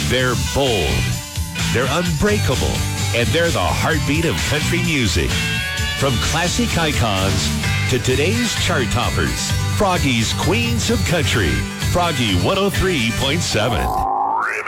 They're bold, they're unbreakable, and they're the heartbeat of country music. From classic icons to today's chart toppers, Froggy's Queens of Country. Froggy 103.7.